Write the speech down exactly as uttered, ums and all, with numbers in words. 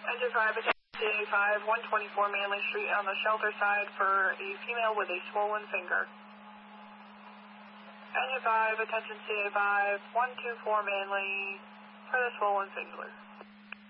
Engine five, attention C A five, one twenty-four Manley Street on the shelter side for a female with a swollen finger. Engine five, attention C A five, one twenty-four Manley for the swollen finger.